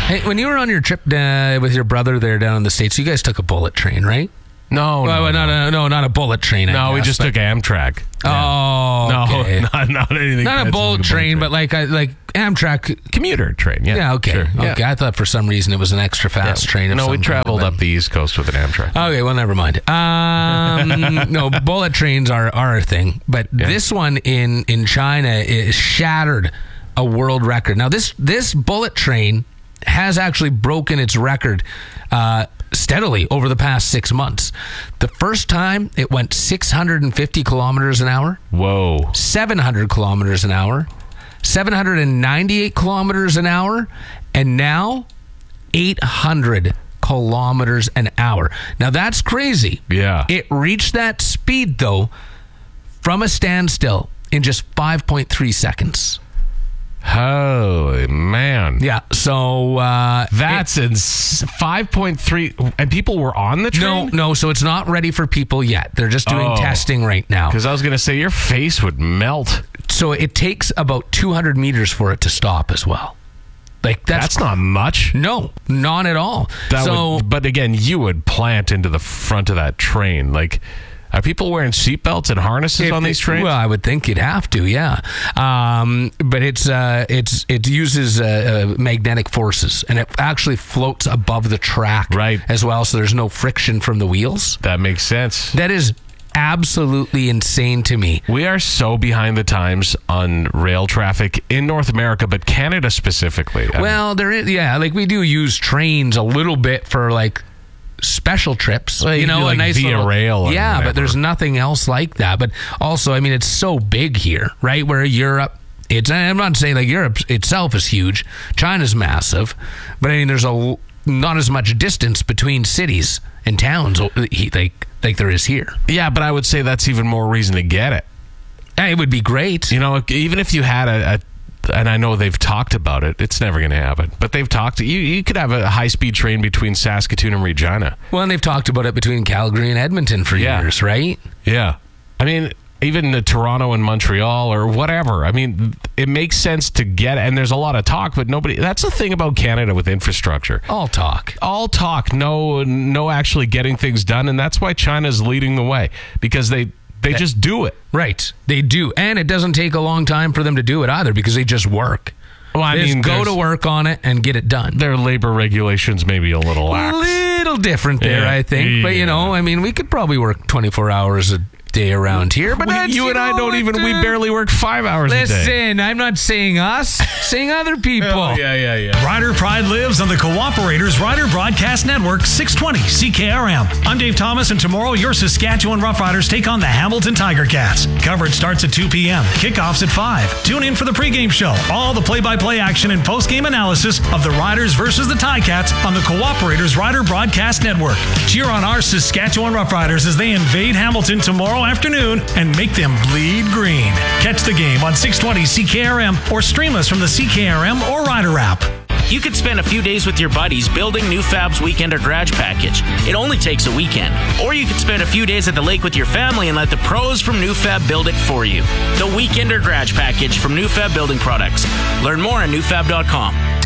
Hey, when you were on your trip with your brother there down in the States, you guys took a bullet train, right? No, not a bullet train. We just took Amtrak. Oh, okay. not anything. Not a bullet train, but like Amtrak commuter train. Yeah, okay. Sure. Okay, I thought for some reason it was an extra fast train. No, we traveled up the East Coast with an Amtrak. Okay, well, never mind. No, bullet trains are a thing, but this one in China is shattered a world record. Now, this bullet train has actually broken its record steadily over the past 6 months. The first time it went 650 kilometers an hour. Whoa. 700 kilometers an hour. 798 kilometers an hour. And now 800 kilometers an hour. Now that's crazy. Yeah. It reached that speed though from a standstill in just 5.3 seconds. Holy man. Yeah, so that's 5.3, and people were on the train? No, so it's not ready for people yet. They're just doing testing right now. Because I was going to say, your face would melt. So it takes about 200 meters for it to stop as well. Like that's not much. No, not at all. But again, you would plant into the front of that train. Like, are people wearing seatbelts and harnesses on these trains? Well, I would think you'd have to, yeah. But it uses magnetic forces, and it actually floats above the track, right, as well. So there's no friction from the wheels. That makes sense. That is absolutely insane to me. We are so behind the times on rail traffic in North America, but Canada specifically. Well, there is, like we do use trains a little bit for like special trips, like a nice via little, rail. But there's nothing else like that. But also, I mean, it's so big here, right? Where Europe, I'm not saying like Europe itself is huge. China's massive, but I mean, there's not as much distance between cities and towns like there is here. Yeah, but I would say that's even more reason to get it. It would be great. Even if you had and I know they've talked about it. It's never going to happen. But they've talked. You could have a high-speed train between Saskatoon and Regina. Well, and they've talked about it between Calgary and Edmonton for years, right? Yeah. I mean, even Toronto and Montreal or whatever. I mean, it makes sense to get it. And there's a lot of talk, but nobody... That's the thing about Canada with infrastructure. All talk. No actually getting things done. And that's why China's leading the way. Because they just do it. Right. They do. And it doesn't take a long time for them to do it either because they just work. Well, they just go to work on it and get it done. Their labor regulations may be a little lax. A little different there, I think. But, I mean, we could probably work 24 hours a day around here. But you and I don't even, we barely work 5 hours a day. Listen, I'm not saying us, saying other people. Yeah. Rider Pride lives on the Cooperators Rider Broadcast Network, 620 CKRM. I'm Dave Thomas, and tomorrow your Saskatchewan Roughriders take on the Hamilton Tiger Cats. Coverage starts at 2 p.m. Kickoffs at 5. Tune in for the pregame show. All the play-by-play action and postgame analysis of the Riders versus the Ticats on the Cooperators Rider Broadcast Network. Cheer on our Saskatchewan Roughriders as they invade Hamilton tomorrow afternoon and make them bleed green. Catch the game on 620 CKRM or stream us from the CKRM or Rider app. You could spend a few days with your buddies building Newfab's Weekender Garage Package. It only takes a weekend. Or you could spend a few days at the lake with your family and let the pros from Newfab build it for you. The Weekender Garage Package from Newfab Building Products. Learn more at newfab.com.